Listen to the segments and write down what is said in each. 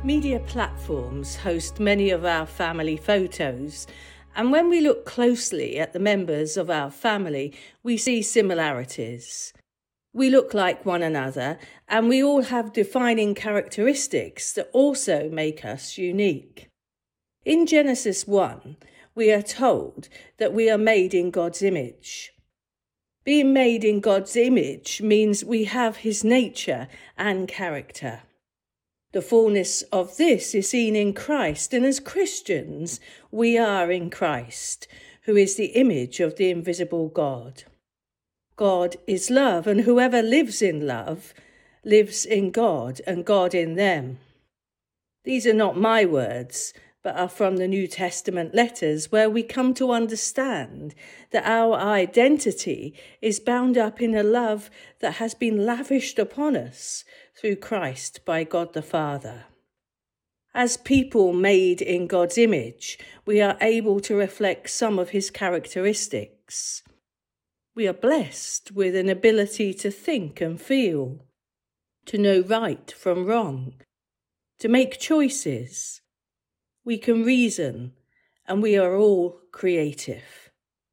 Media platforms host many of our family photos, and when we look closely at the members of our family, we see similarities. We look like one another, and we all have defining characteristics that also make us unique. In Genesis 1, we are told that we are made in God's image. Being made in God's image means we have his nature and character. The fullness of this is seen in Christ, and as Christians, we are in Christ, who is the image of the invisible God. God is love, and whoever lives in love lives in God and God in them. These are not my words, but are from the New Testament letters, where we come to understand that our identity is bound up in a love that has been lavished upon us through Christ by God the Father. As people made in God's image, we are able to reflect some of his characteristics. We are blessed with an ability to think and feel, to know right from wrong, to make choices. We can reason, and we are all creative.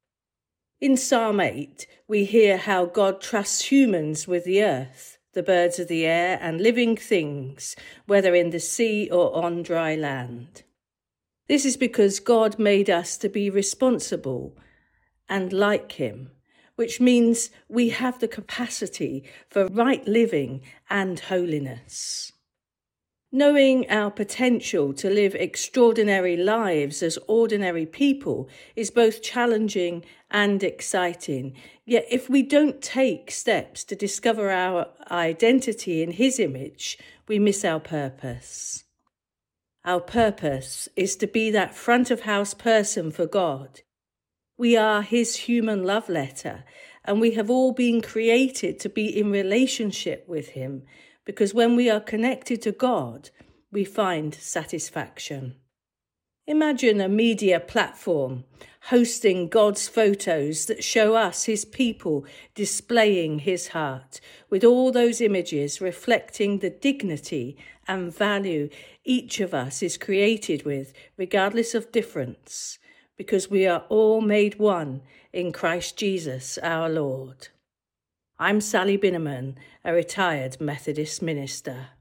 In Psalm 8, we hear how God trusts humans with the earth, the birds of the air, and living things, whether in the sea or on dry land. This is because God made us to be responsible and like him, which means we have the capacity for right living and holiness. Knowing our potential to live extraordinary lives as ordinary people is both challenging and exciting. Yet if we don't take steps to discover our identity in his image, we miss our purpose. Our purpose is to be that front of house person for God. We are his human love letter, and we have all been created to be in relationship with him, because when we are connected to God, we find satisfaction. Imagine a media platform hosting God's photos that show us his people displaying his heart, with all those images reflecting the dignity and value each of us is created with, regardless of difference, because we are all made one in Christ Jesus our Lord. I'm Sally Binneman, a retired Methodist minister.